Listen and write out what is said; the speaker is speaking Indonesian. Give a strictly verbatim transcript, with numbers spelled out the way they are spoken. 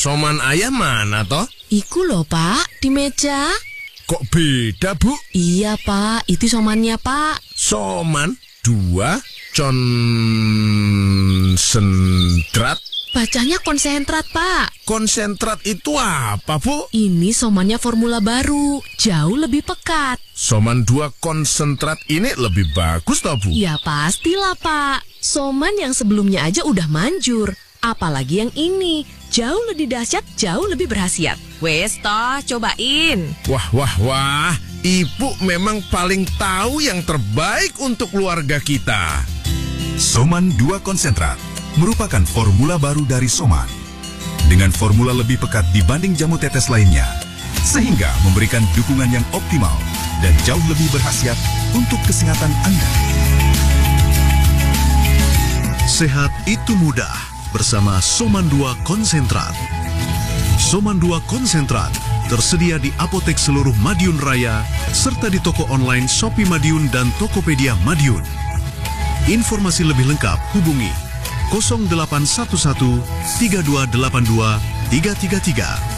Soman ayam mana toh? Iku loh Pak, di meja. Kok beda, Bu? Iya Pak, itu somannya Pak. Soman dua konsentrat. Bacanya konsentrat Pak. Konsentrat itu apa, Bu? Ini somannya formula baru, jauh lebih pekat. Soman dua konsentrat ini lebih bagus toh, Bu? Ya pastilah Pak. Soman yang sebelumnya aja udah manjur. Apalagi yang ini, jauh lebih dahsyat, jauh lebih berkhasiat. Wes toh, cobain. Wah, wah, wah. Ibu memang paling tahu yang terbaik untuk keluarga kita. Soman dua konsentrat merupakan formula baru dari Soman. Dengan formula lebih pekat dibanding jamu tetes lainnya, sehingga memberikan dukungan yang optimal dan jauh lebih berkhasiat untuk kesehatan Anda. Sehat itu mudah bersama Soman dua konsentrat. Soman dua konsentrat tersedia di apotek seluruh Madiun Raya serta di toko online Shopee Madiun dan Tokopedia Madiun. Informasi lebih lengkap hubungi nol delapan satu satu tiga dua delapan dua tiga tiga tiga.